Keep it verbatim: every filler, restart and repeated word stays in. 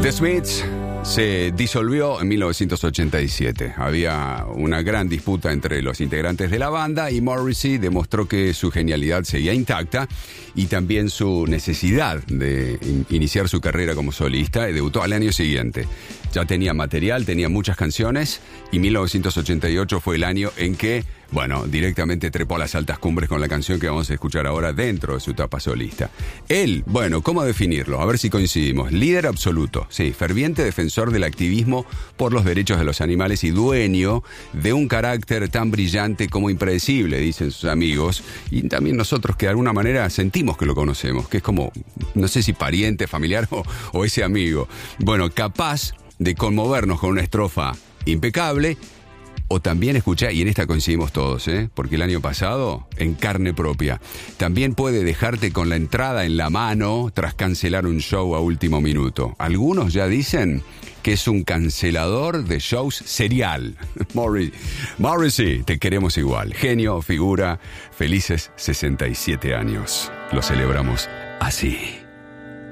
The Smiths se disolvió en mil novecientos ochenta y siete. Había una gran disputa entre los integrantes de la banda y Morrissey demostró que su genialidad seguía intacta y también su necesidad de in- iniciar su carrera como solista, y debutó al año siguiente. Ya tenía material, tenía muchas canciones y mil novecientos ochenta y ocho fue el año en que, bueno, directamente trepó a las altas cumbres con la canción que vamos a escuchar ahora dentro de su etapa solista. Él, bueno, ¿cómo definirlo? A ver si coincidimos. Líder absoluto, sí, ferviente defensor del activismo por los derechos de los animales y dueño de un carácter tan brillante como impredecible, dicen sus amigos, y también nosotros que de alguna manera sentimos que lo conocemos, que es como, no sé si pariente, familiar o, o ese amigo. Bueno, capaz de conmovernos con una estrofa impecable. O también escuchá, y en esta coincidimos todos, ¿eh? Porque el año pasado, en carne propia, también puede dejarte con la entrada en la mano tras cancelar un show a último minuto. Algunos ya dicen que es un cancelador de shows serial. Morri- Morrissey, te queremos igual. Genio, figura, felices sesenta y siete años. Lo celebramos así.